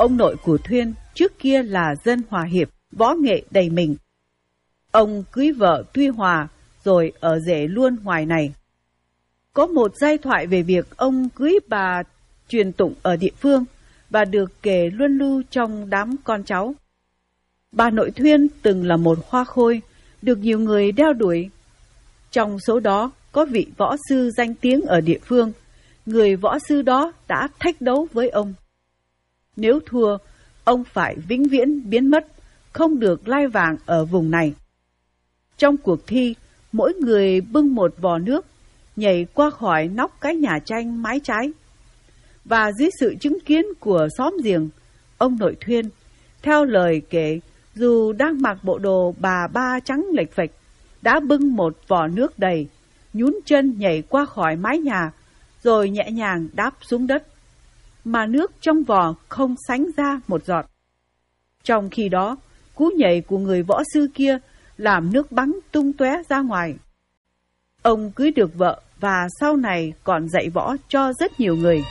Ông nội của Thuyên trước kia là dân hòa hiệp, võ nghệ đầy mình. Ông cưới vợ Tuy Hòa rồi ở rể luôn ngoài này. Có một giai thoại về việc ông cưới bà truyền tụng ở địa phương và được kể luân lưu trong đám con cháu. Bà nội Thuyên từng là một hoa khôi, được nhiều người đeo đuổi. Trong số đó có vị võ sư danh tiếng ở địa phương, người võ sư đó đã thách đấu với ông. Nếu thua, ông phải vĩnh viễn biến mất, không được lai vàng ở vùng này. Trong cuộc thi, mỗi người bưng một vò nước, nhảy qua khỏi nóc cái nhà tranh mái trái. Và dưới sự chứng kiến của xóm giềng, ông nội Thuyên, theo lời kể, dù đang mặc bộ đồ bà ba trắng lệch phệch, đã bưng một vò nước đầy, nhún chân nhảy qua khỏi mái nhà, rồi nhẹ nhàng đáp xuống đất, mà nước trong vò không sánh ra một giọt. Trong khi đó, cú nhảy của người võ sư kia làm nước bắn tung tóe ra ngoài. Ông cưới được vợ và sau này còn dạy võ cho rất nhiều người.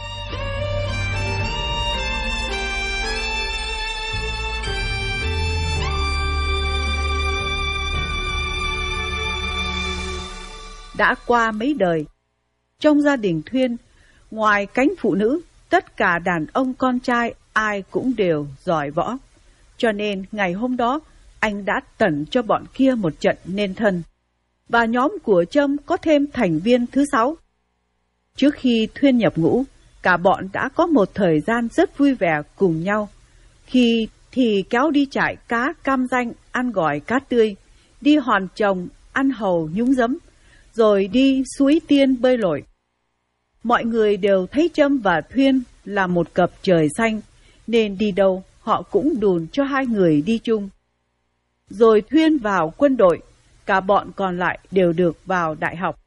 Đã qua mấy đời, trong gia đình Thuyên, ngoài cánh phụ nữ, tất cả đàn ông con trai ai cũng đều giỏi võ. Cho nên ngày hôm đó, anh đã tẩn cho bọn kia một trận nên thân. Và nhóm của Trâm có thêm thành viên thứ 6. Trước khi Thuyên nhập ngũ, cả bọn đã có một thời gian rất vui vẻ cùng nhau. Khi thì kéo đi trại cá cam danh ăn gỏi cá tươi, đi hòn trồng ăn hàu nhúng giấm, rồi đi suối tiên bơi lội. Mọi người đều thấy Trâm và Thuyên là một cặp trời xanh, nên đi đâu họ cũng đùn cho hai người đi chung. Rồi Thuyên vào quân đội, cả bọn còn lại đều được vào đại học.